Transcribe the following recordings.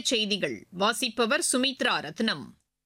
செய்திகள் வாசிப்பவர் சுமித்ரா ரத்னம்.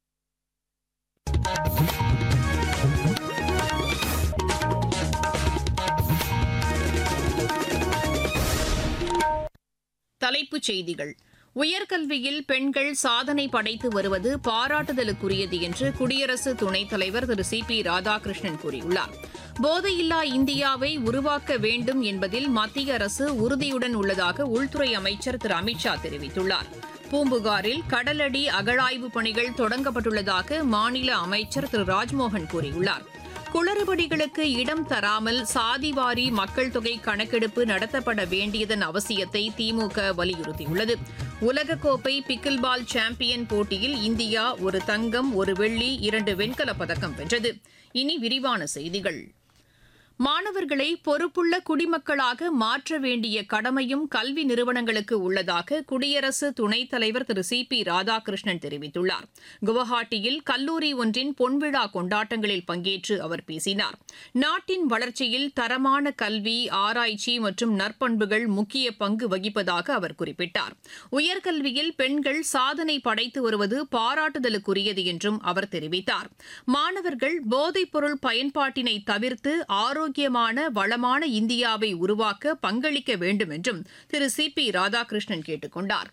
தலைப்புச் செய்திகள். உயர்கல்வியில் பெண்கள் சாதனை படைத்து வருவது பாராட்டுதலுக்குரியது என்று குடியரசு துணைத் தலைவர் திரு சி.பி. ராதாகிருஷ்ணன் கூறியுள்ளார். போதையில்லா இந்தியாவை உருவாக்க வேண்டும் என்பதில் மத்திய அரசு உறுதியுடன் உள்ளதாக உள்துறை அமைச்சர் திரு அமித் ஷா தெரிவித்துள்ளார். பூம்புகாரில் கடலடி அகழாய்வு பணிகள் தொடங்கப்பட்டுள்ளதாக மாநில அமைச்சர் திரு ராஜ்மோகன் கூறியுள்ளார். குளறுபடிகளுக்கு இடம் தராமல் சாதிவாரி மக்கள் தொகை கணக்கெடுப்பு நடத்தப்பட வேண்டியதன் அவசியத்தை திமுக வலியுறுத்தியுள்ளது. உலகக்கோப்பை பிக்கில் பால் சாம்பியன் போட்டியில் இந்தியா ஒரு தங்கம், ஒரு வெள்ளி, 2 வெண்கலப் பதக்கம் வென்றது. இனி விரிவான செய்திகள். மாணவர்களை பொறுப்புள்ள குடிமக்களாக மாற்ற வேண்டிய கடமையும் கல்வி நிறுவனங்களுக்கு உள்ளதாக குடியரசு துணைத் தலைவர் திரு சி.பி. ராதாகிருஷ்ணன் தெரிவித்துள்ளார். குவஹாட்டியில் கல்லூரி ஒன்றின் பொன்விழா கொண்டாட்டங்களில் பங்கேற்று அவர் பேசினார். நாட்டின் வளர்ச்சியில் தரமான கல்வி, ஆராய்ச்சி மற்றும் நற்பண்புகள் முக்கிய பங்கு வகிப்பதாக அவர் குறிப்பிட்டார். உயர்கல்வியில் பெண்கள் சாதனை படைத்து வருவது பாராட்டுதலுக்குரியது என்றும் அவர் தெரிவித்தார். மாணவர்கள் போதைப்பொருள் பயன்பாட்டினை தவிர்த்து ஆரோக்கியமான வளமான இந்தியாவை உருவாக்க பங்களிக்க வேண்டும் என்றும் திரு சி.பி. ராதாகிருஷ்ணன் கேட்டுக் கொண்டார்.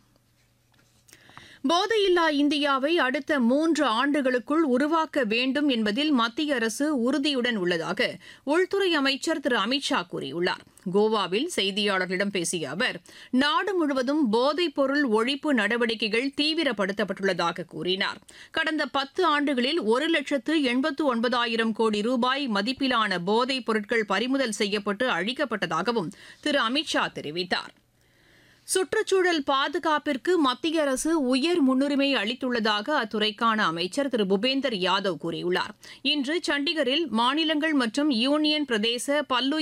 போதையில்லா இந்தியாவை அடுத்த 3 ஆண்டுகளுக்குள் உருவாக்க வேண்டும் என்பதில் மத்திய அரசு உறுதியுடன் உள்ளதாக உள்துறை அமைச்சர் திரு அமித் ஷா கூறியுள்ளார். கோவாவில் செய்தியாளர்களிடம் பேசிய அவர், நாடு முழுவதும் போதைப்பொருள் ஒழிப்பு நடவடிக்கைகள் தீவிரப்படுத்தப்பட்டுள்ளதாக கூறினார். கடந்த 10 ஆண்டுகளில் 1,89,000 கோடி ரூபாய் மதிப்பிலான போதைப் பொருட்கள் பறிமுதல் செய்யப்பட்டு அழிக்கப்பட்டதாகவும் திரு அமித் ஷா தெரிவித்தார். சுற்றுச்சூழல் பாதுகாப்பிற்கு மத்திய அரசு உயர் முன்னுரிமை அளித்துள்ளதாக அத்துறைக்கான அமைச்சர் திரு பூபேந்தர் யாதவ் கூறியுள்ளார். இன்று சண்டிகரில் மாநிலங்கள் மற்றும் யூனியன் பிரதேச பல்லுயிர்